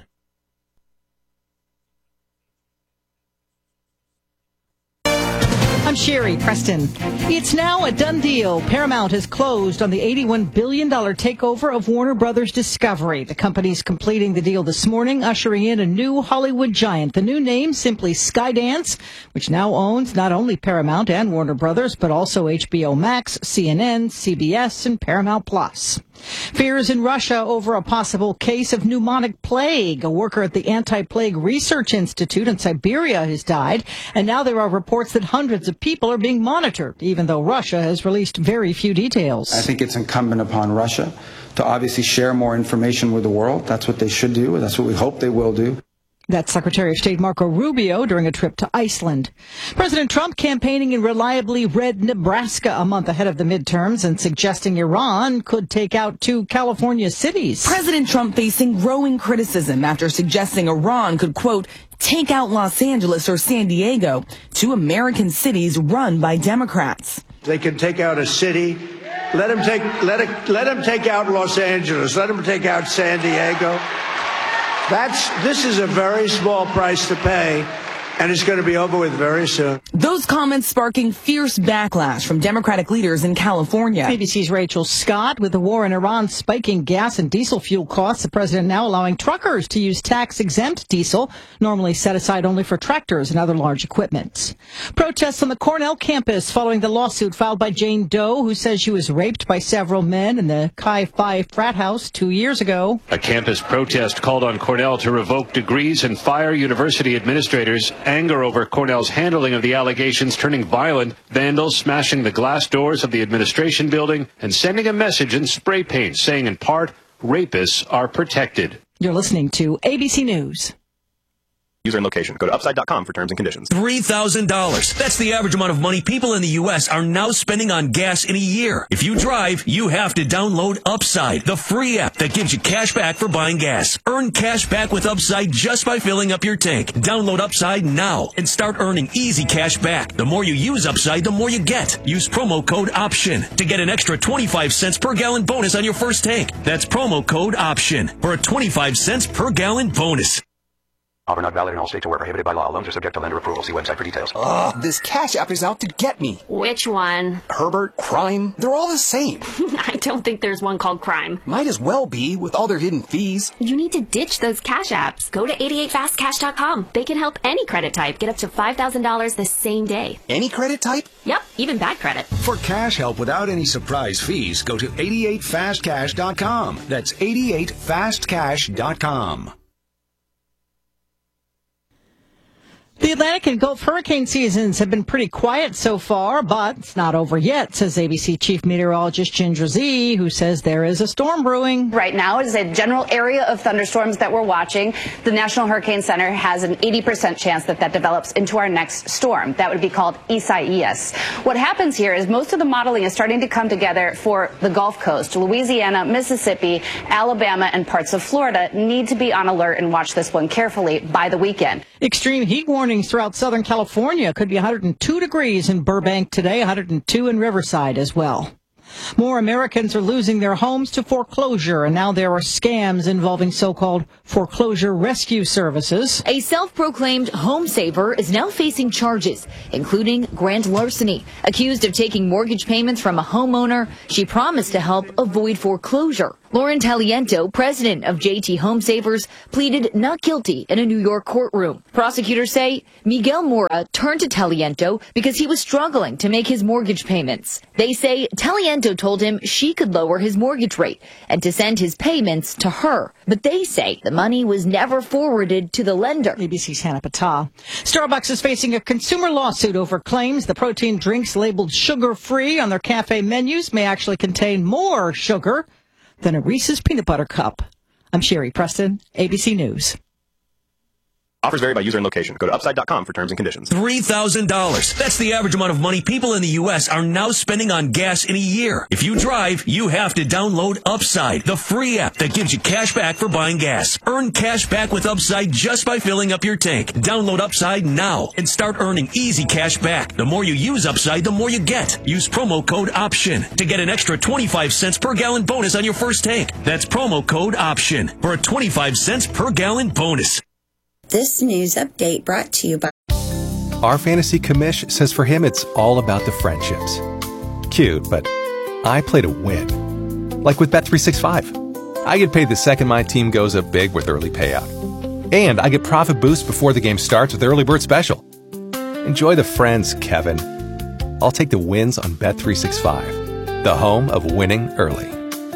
I'm Sherry Preston. It's now a done deal. Paramount has closed on the $81 billion takeover of Warner Brothers Discovery. The company's completing the deal this morning, ushering in a new Hollywood giant. The new name, simply Skydance, which now owns not only Paramount and Warner Brothers, but also HBO Max, CNN, CBS, and Paramount Plus. Fears in Russia over a possible case of pneumonic plague. A worker at the Anti-Plague Research Institute in Siberia has died, and now there are reports that hundreds of people are being monitored, even though Russia has released very few details. I think it's incumbent upon Russia to obviously share more information with the world. That's what they should do. That's what we hope they will do. That's Secretary of State Marco Rubio during a trip to Iceland. President Trump campaigning in reliably red Nebraska a month ahead of the midterms and suggesting Iran could take out 2 California cities. President Trump facing growing criticism after suggesting Iran could, quote, take out Los Angeles or San Diego, 2 American cities run by Democrats. They can take out a city. Let them take out Los Angeles. Let them take out San Diego. This is a very small price to pay, and it's going to be over with very soon. Those comments sparking fierce backlash from Democratic leaders in California. ABC's Rachel Scott. With the war in Iran spiking gas and diesel fuel costs, the president now allowing truckers to use tax-exempt diesel, normally set aside only for tractors and other large equipment. Protests on the Cornell campus following the lawsuit filed by Jane Doe, who says she was raped by several men in the Chi Phi frat house 2 years ago. A campus protest called on Cornell to revoke degrees and fire university administrators. Anger over Cornell's handling of the allegations turning violent, vandals smashing the glass doors of the administration building and sending a message in spray paint saying in part, rapists are protected. You're listening to ABC News. User and location. Go to upside.com for terms and conditions. $3,000. That's the average amount of money people in the U.S. are now spending on gas in a year. If you drive, you have to download Upside, the free app that gives you cash back for buying gas. Earn cash back with Upside just by filling up your tank. Download Upside now and start earning easy cash back. The more you use Upside, the more you get. Use promo code OPTION to get an extra 25 cents per gallon bonus on your first tank. That's promo code OPTION for a 25 cents per gallon bonus. Offer not valid in all states or where prohibited by law. Loans are subject to lender approval. See website for details. Ugh, this Cash App is out to get me. Which one? Herbert, Crime, they're all the same. I don't think there's one called Crime. Might as well be, with all their hidden fees. You need to ditch those Cash Apps. Go to 88fastcash.com. They can help any credit type get up to $5,000 the same day. Any credit type? Yep, even bad credit. For cash help without any surprise fees, go to 88fastcash.com. That's 88fastcash.com. The Atlantic and Gulf hurricane seasons have been pretty quiet so far, but it's not over yet, says ABC Chief Meteorologist Ginger Zee, who says there is a storm brewing. Right now, it is a general area of thunderstorms that we're watching. The National Hurricane Center has an 80% chance that develops into our next storm. That would be called Isaias. What happens here is most of the modeling is starting to come together for the Gulf Coast. Louisiana, Mississippi, Alabama, and parts of Florida need to be on alert and watch this one carefully by the weekend. Extreme heat warnings throughout Southern California. Could be 102 degrees in Burbank today, 102 in Riverside as well. More Americans are losing their homes to foreclosure, and now there are scams involving so-called foreclosure rescue services. A self-proclaimed home saver is now facing charges, including grand larceny. Accused of taking mortgage payments from a homeowner she promised to help avoid foreclosure. Lauren Taliento, president of JT Home Savers, pleaded not guilty in a New York courtroom. Prosecutors say Miguel Mora turned to Taliento because he was struggling to make his mortgage payments. They say Taliento told him she could lower his mortgage rate and to send his payments to her. But they say the money was never forwarded to the lender. ABC's Hannah Patah. Starbucks is facing a consumer lawsuit over claims the protein drinks labeled sugar-free on their cafe menus may actually contain more sugar than a Reese's peanut butter cup. I'm Sherry Preston, ABC News. Offers vary by user and location. Go to upside.com for terms and conditions. $3,000. That's the average amount of money people in the U.S. are now spending on gas in a year. If you drive, you have to download Upside, the free app that gives you cash back for buying gas. Earn cash back with Upside just by filling up your tank. Download Upside now and start earning easy cash back. The more you use Upside, the more you get. Use promo code OPTION to get an extra 25 cents per gallon bonus on your first tank. That's promo code OPTION for a 25 cents per gallon bonus. This news update brought to you by... Our fantasy commish says for him it's all about the friendships. Cute, but I play to win. Like with Bet365. I get paid the second my team goes up big with early payout. And I get profit boost before the game starts with Early Bird Special. Enjoy the friends, Kevin. I'll take the wins on Bet365. The home of winning early.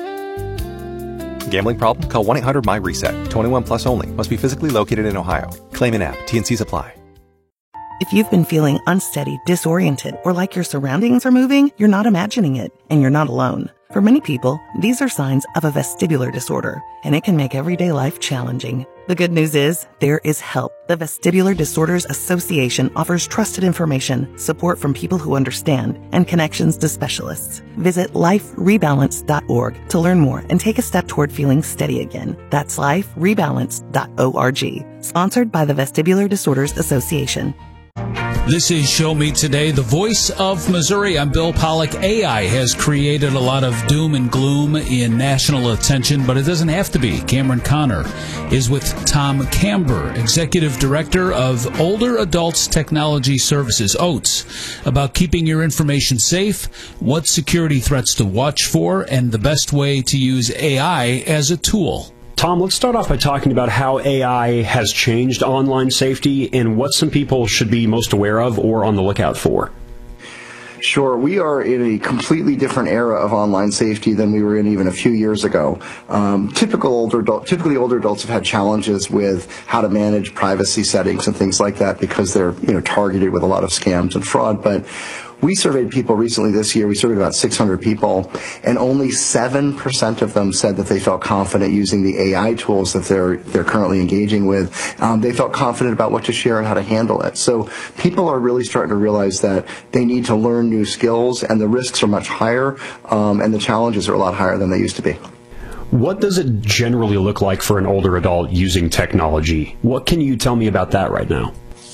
Gambling problem? Call 1-800-MY-RESET. 21 plus only. Must be physically located in Ohio. Claim in app. T&Cs apply. If you've been feeling unsteady, disoriented, or like your surroundings are moving, you're not imagining it, and you're not alone. For many people, these are signs of a vestibular disorder, and it can make everyday life challenging. The good news is, there is help. The Vestibular Disorders Association offers trusted information, support from people who understand, and connections to specialists. Visit liferebalance.org to learn more and take a step toward feeling steady again. That's liferebalance.org. Sponsored by the Vestibular Disorders Association. This is Show Me Today, the voice of Missouri. I'm Bill Pollack. AI has created a lot of doom and gloom in national attention, but it doesn't have to be. Cameron Connor is with Tom Camber, Executive Director of Older Adults Technology Services, OATS, about keeping your information safe, what security threats to watch for, and the best way to use AI as a tool. Tom, let's start off by talking about how AI has changed online safety and what some people should be most aware of or on the lookout for. Sure. We are in a completely different era of online safety than we were in even a few years ago. Typically older adults have had challenges with how to manage privacy settings and things like that because they're targeted with a lot of scams and fraud. But we surveyed people recently this year. We surveyed about 600 people, and only 7% of them said that they felt confident using the AI tools that they're currently engaging with. They felt confident about what to share and how to handle it. So people are really starting to realize that they need to learn new skills, and the risks are much higher, and the challenges are a lot higher than they used to be. What does it generally look like for an older adult using technology? What can you tell me about that right now?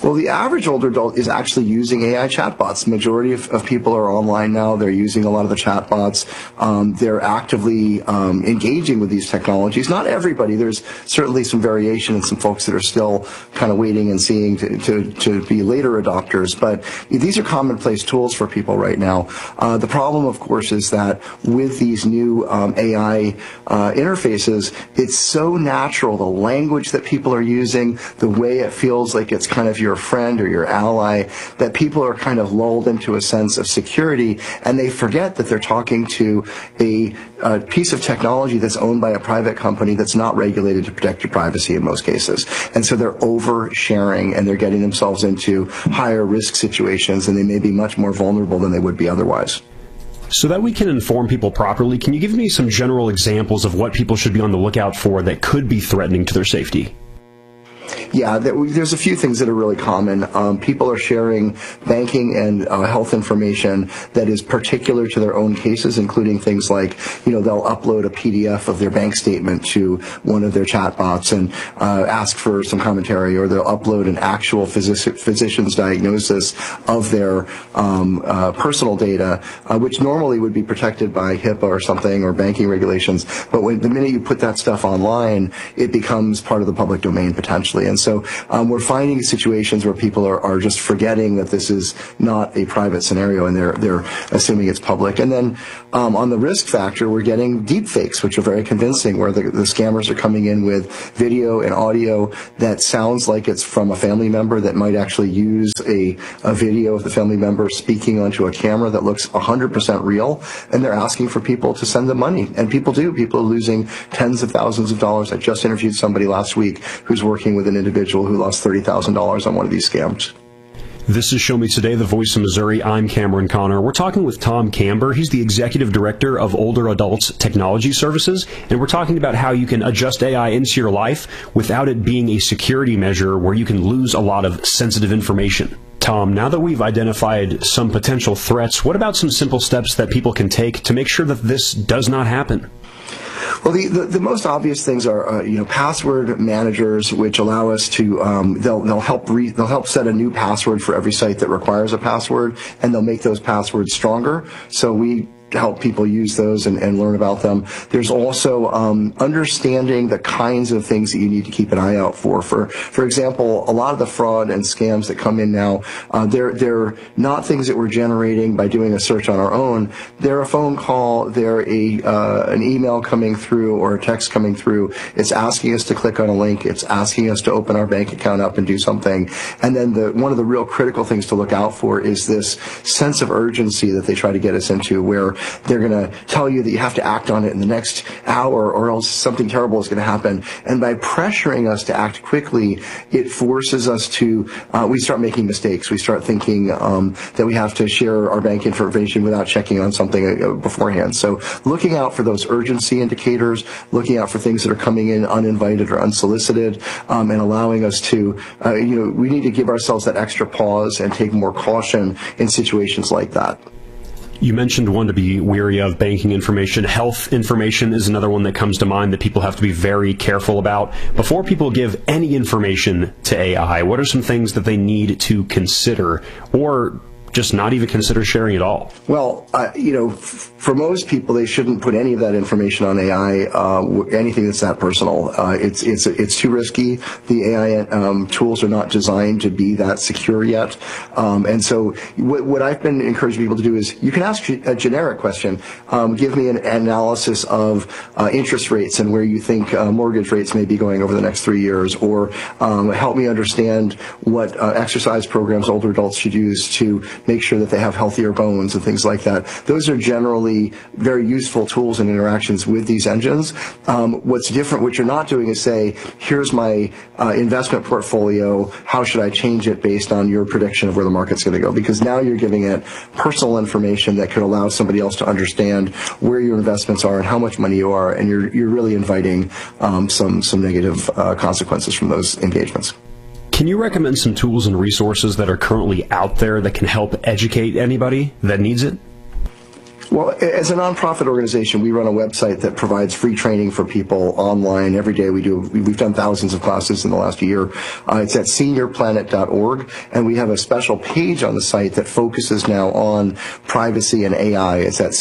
Well, the average older adult is actually using AI chatbots. The majority of people are online now. They're using a lot of the chatbots. They're actively engaging with these technologies. Not everybody. There's certainly some variation and some folks that are still kind of waiting and seeing to be later adopters. But these are commonplace tools for people right now. The problem, of course, is that with these new AI interfaces, it's so natural. The language that people are using, the way it feels like it's kind of your friend or your ally, that people are kind of lulled into a sense of security, and they forget that they're talking to a piece of technology that's owned by a private company that's not regulated to protect your privacy in most cases. And so they're oversharing, and they're getting themselves into higher risk situations, and they may be much more vulnerable than they would be otherwise. So that we can inform people properly, can you give me some general examples of what people should be on the lookout for that could be threatening to their safety? Yeah, there's a few things that are really common. People are sharing banking and health information that is particular to their own cases, including things like, they'll upload a PDF of their bank statement to one of their chatbots and ask for some commentary, or they'll upload an actual physician's diagnosis of their personal data, which normally would be protected by HIPAA or something, or banking regulations. But the minute you put that stuff online, it becomes part of the public domain potentially. And so we're finding situations where people are just forgetting that this is not a private scenario, and they're assuming it's public. And then on the risk factor, we're getting deep fakes, which are very convincing, where the scammers are coming in with video and audio that sounds like it's from a family member, that might actually use a video of the family member speaking onto a camera that looks 100% real, and they're asking for people to send them money. And people do. People are losing tens of thousands of dollars. I just interviewed somebody last week who's working with an individual who lost $30,000 on one of these scams. This is Show Me Today, the voice of Missouri. I'm Cameron Connor. We're talking with Tom Camber. He's the Executive Director of Older Adults Technology Services, and we're talking about how you can adjust AI into your life without it being a security measure where you can lose a lot of sensitive information. Tom, now that we've identified some potential threats, what about some simple steps that people can take to make sure that this does not happen? Well, the most obvious things are password managers, which allow us to they'll help set a new password for every site that requires a password, and they'll make those passwords stronger. So we help people use those and learn about them. There's also understanding the kinds of things that you need to keep an eye out for. For example, a lot of the fraud and scams that come in now, they're not things that we're generating by doing a search on our own. They're a phone call, they're an email coming through or a text coming through. It's asking us to click on a link. It's asking us to open our bank account up and do something. And then one of the real critical things to look out for is this sense of urgency that they try to get us into, where they're going to tell you that you have to act on it in the next hour or else something terrible is going to happen. And by pressuring us to act quickly, it forces us to, we start making mistakes. We start thinking that we have to share our bank information without checking on something beforehand. So looking out for those urgency indicators, looking out for things that are coming in uninvited or unsolicited, and allowing us to, we need to give ourselves that extra pause and take more caution in situations like that. You mentioned one to be wary of, banking information. Health information is another one that comes to mind that people have to be very careful about. Before people give any information to AI, what are some things that they need to consider, or just not even consider sharing at all? Well, for most people, they shouldn't put any of that information on AI, anything that's that personal. It's too risky. The AI tools are not designed to be that secure yet. And so what I've been encouraging people to do is, you can ask a generic question. Give me an analysis of interest rates and where you think mortgage rates may be going over the next 3 years, or help me understand what exercise programs older adults should use to make sure that they have healthier bones and things like that. Those are generally very useful tools and interactions with these engines. What's different, what you're not doing, is say, here's my investment portfolio, how should I change it based on your prediction of where the market's going to go? Because now you're giving it personal information that could allow somebody else to understand where your investments are and how much money you are, and you're really inviting some negative consequences from those engagements. Can you recommend some tools and resources that are currently out there that can help educate anybody that needs it? Well, as a nonprofit organization, we run a website that provides free training for people online every day. We've done thousands of classes in the last year. It's at seniorplanet.org, and we have a special page on the site that focuses now on privacy and AI. It's at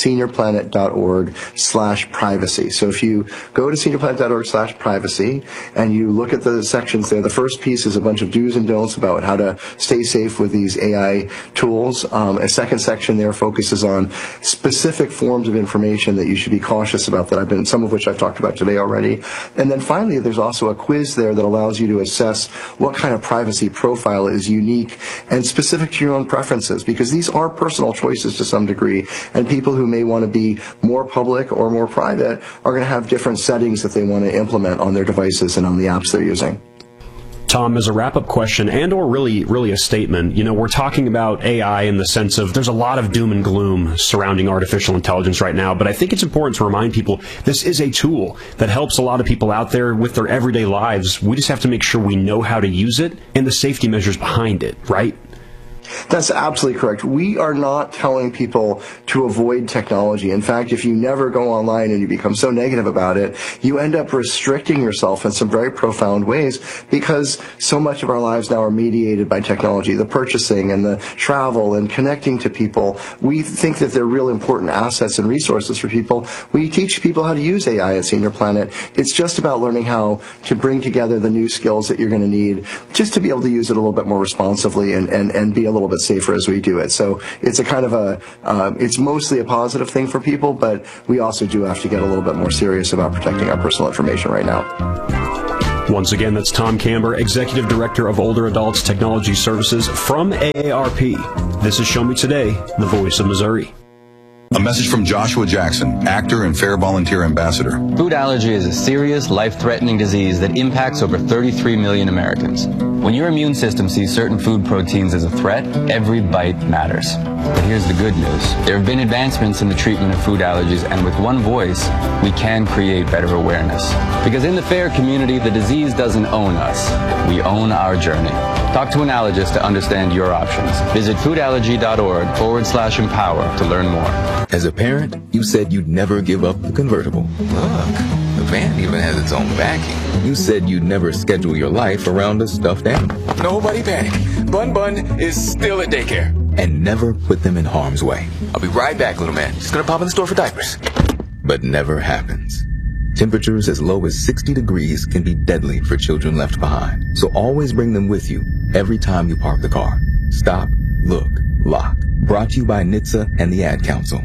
seniorplanet.org/privacy. So if you go to seniorplanet.org/privacy and you look at the sections there, the first piece is a bunch of do's and don'ts about how to stay safe with these AI tools. A second section there focuses on specific forms of information that you should be cautious about, some of which I've talked about today already. And then finally, there's also a quiz there that allows you to assess what kind of privacy profile is unique and specific to your own preferences, because these are personal choices to some degree, and people who may want to be more public or more private are going to have different settings that they want to implement on their devices and on the apps they're using. Tom, as a wrap-up question and or really a statement, we're talking about AI in the sense of there's a lot of doom and gloom surrounding artificial intelligence right now, but I think it's important to remind people this is a tool that helps a lot of people out there with their everyday lives. We just have to make sure we know how to use it and the safety measures behind it, right? That's absolutely correct. We are not telling people to avoid technology. In fact, if you never go online and you become so negative about it, you end up restricting yourself in some very profound ways, because so much of our lives now are mediated by technology, the purchasing and the travel and connecting to people. We think that they're real important assets and resources for people. We teach people how to use AI at Senior Planet. It's just about learning how to bring together the new skills that you're going to need just to be able to use it a little bit more responsibly and be a little bit safer as we do it. So it's a kind of it's mostly a positive thing for people, but we also do have to get a little bit more serious about protecting our personal information right now. Once again, that's Tom Camber, Executive Director of Older Adults Technology Services from AARP. This is Show Me Today, the voice of Missouri. A message from Joshua Jackson, actor and Fair Volunteer Ambassador. Food allergy is a serious, life-threatening disease that impacts over 33 million Americans. When your immune system sees certain food proteins as a threat, every bite matters. But here's the good news. There have been advancements in the treatment of food allergies, and with one voice, we can create better awareness. Because in the FAIR community, the disease doesn't own us. We own our journey. Talk to an allergist to understand your options. Visit foodallergy.org/empower to learn more. As a parent, you said you'd never give up the convertible. Look, the van even has its own backing. You said you'd never schedule your life around a stuffed animal. Nobody panic. Bun is still at daycare. And never put them in harm's way. I'll be right back, little man. Just gonna pop in the store for diapers. But never happens. Temperatures as low as 60 degrees can be deadly for children left behind. So always bring them with you every time you park the car. Stop, look, lock. Brought to you by NHTSA and the Ad Council.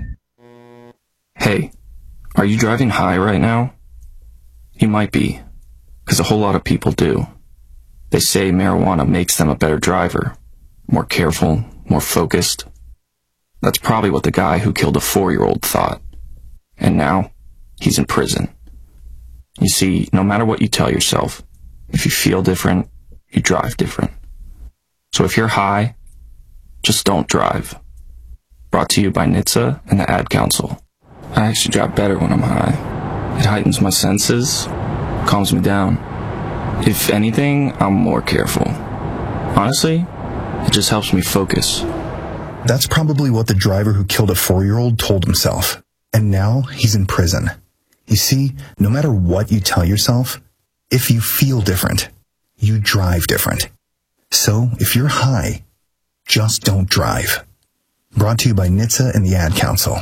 Hey, are you driving high right now? You might be, because a whole lot of people do. They say marijuana makes them a better driver, more careful, more focused. That's probably what the guy who killed a 4-year-old thought. And now, he's in prison. You see, no matter what you tell yourself, if you feel different, you drive different. So if you're high, just don't drive. Brought to you by NHTSA and the Ad Council. I actually drive better when I'm high. It heightens my senses, calms me down. If anything, I'm more careful. Honestly, it just helps me focus. That's probably what the driver who killed a 4-year-old told himself. And now he's in prison. You see, no matter what you tell yourself, if you feel different, you drive different. So if you're high, just don't drive. Brought to you by NHTSA and the Ad Council.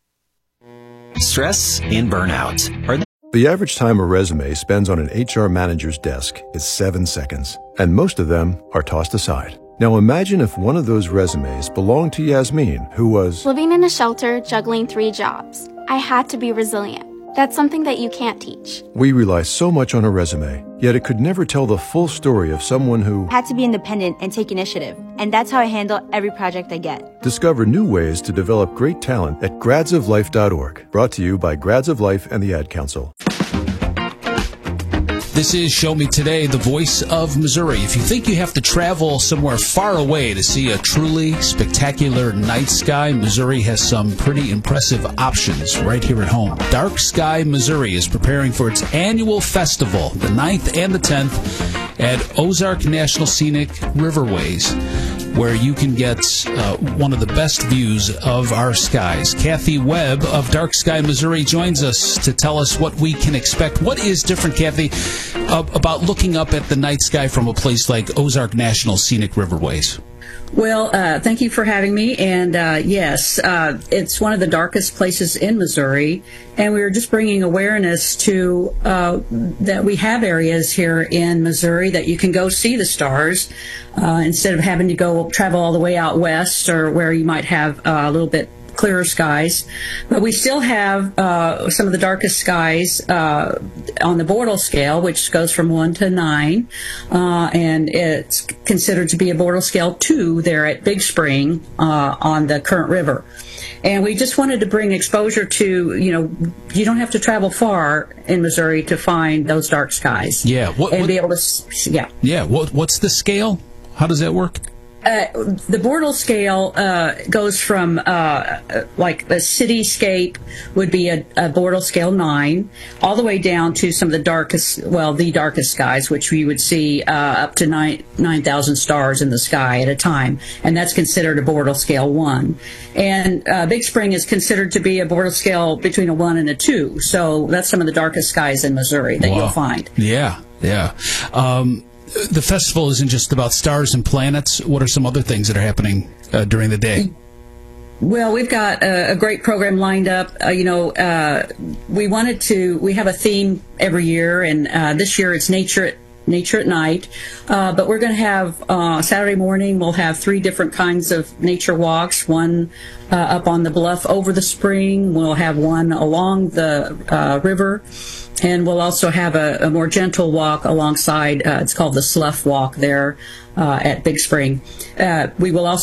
Stress and burnout. The average time a resume spends on an HR manager's desk is 7 seconds, and most of them are tossed aside. Now imagine if one of those resumes belonged to Yasmin, who was living in a shelter, juggling 3 jobs. I had to be resilient. That's something that you can't teach. We rely so much on a resume, yet it could never tell the full story of someone who had to be independent and take initiative. And that's how I handle every project I get. Discover new ways to develop great talent at gradsoflife.org. Brought to you by Grads of Life and the Ad Council. This is Show Me Today, the voice of Missouri. If you think you have to travel somewhere far away to see a truly spectacular night sky, Missouri has some pretty impressive options right here at home. Dark Sky Missouri is preparing for its annual festival, the 9th and the 10th, at Ozark National Scenic Riverways. where you can get one of the best views of our skies. Kathy Webb of Dark Sky Missouri joins us to tell us what we can expect. What is different, Kathy, about looking up at the night sky from a place like Ozark National Scenic Riverways? Well, thank you for having me. And yes, it's one of the darkest places in Missouri. And we were just bringing awareness to that we have areas here in Missouri that you can go see the stars instead of having to go travel all the way out west or where you might have a little bit clearer skies. But we still have some of the darkest skies on the Bortle scale, which goes from 1 to 9, and it's considered to be a Bortle scale 2 there at Big Spring on the Current River. And we just wanted to bring exposure to, you don't have to travel far in Missouri to find those dark skies. Yeah. Be able to, yeah. Yeah. What's the scale? How does that work? The Bortle scale goes from like the cityscape would be a Bortle scale 9, all the way down to some of the darkest skies, which we would see up to 9,000 stars in the sky at a time, and that's considered a Bortle scale 1. And Big Spring is considered to be a Bortle scale between a 1 and a 2. So that's some of the darkest skies in Missouri that you'll find. Yeah. The festival isn't just about stars and planets. What are some other things that are happening during the day? Well, we've got a great program lined up. We have a theme every year, and this year it's Nature at Night. But we're going to have, Saturday morning, we'll have 3 different kinds of nature walks. One up on the bluff over the spring. We'll have one along the river. And we'll also have a more gentle walk alongside, it's called the Slough Walk there at Big Spring. We will also